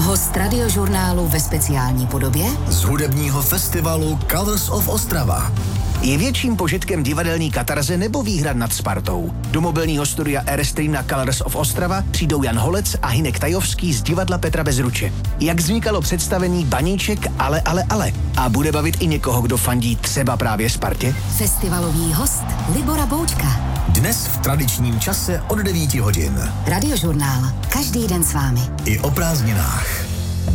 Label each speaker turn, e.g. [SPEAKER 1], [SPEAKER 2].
[SPEAKER 1] Host Radiožurnálu ve speciální podobě
[SPEAKER 2] z hudebního festivalu Colors of Ostrava.
[SPEAKER 3] Je větším požitkem divadelní katarze nebo výhra nad Spartou? Do mobilního studia Airstream na Colors of Ostrava přijdou Jan Holec a Hynek Tajovský z divadla Petra Bezruče. Jak vznikalo představení Baníček, ale. A bude bavit i někoho, kdo fandí třeba právě Spartě?
[SPEAKER 1] Festivalový host Libora Boučka.
[SPEAKER 2] Dnes v tradičním čase od 9 hodin.
[SPEAKER 1] Radiožurnál. Každý den s vámi.
[SPEAKER 2] I o prázdninách.